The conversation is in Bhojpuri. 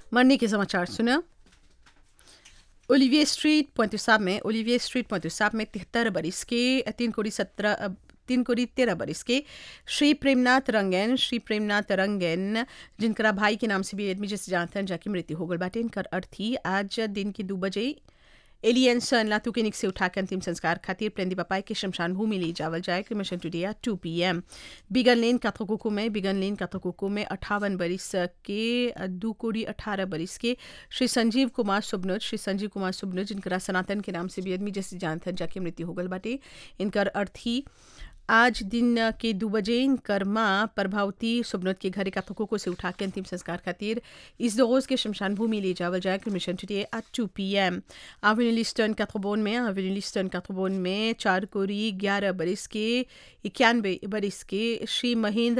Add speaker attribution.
Speaker 1: मरने के समाचार सुना। ओलिविये स्ट्रीट पोंटुसाब में 73 बरिस के 3 कोड़ी 13 बरिस के श्री प्रेमनाथ रंगन जिनकरा भाई के नाम से भी आदमी जैसे जानते हैं जाकी मृत्यु हो गल बाटे। इनकर अर्थी आज दिन के 2 बजे एलियंसन लातू के निक से उठाकर अंतिम संस्कार खातिर प्रेंदी पपाई के शमशान भूमि ले जावल जाए। क्रिमेशन टुडे एट 2 PM बिगन लेन काथकोको में 58 बरिस के 2 कोड़ी 18 बरिस के श्री संजीव कुमार सुबनुज जिनकरा सनातन के नाम से भी आदमी जैसे जानते हैं जाके मृत्यु हो गल बाटे। इनकर अर्थी आज दिन के 2 बजे इनकर माँ प्रभावती सुबनुज के घरे काथकोको से उठा के अंतिम संस्कार खातिर इस दोज के शमशान भूमि ले जावल जाए। Cremation today at 2 PM Avenue Liston काथ्रोबोन में 4 कोड़ी 11 बरिस के 91 बरिस के श्री महेंद्र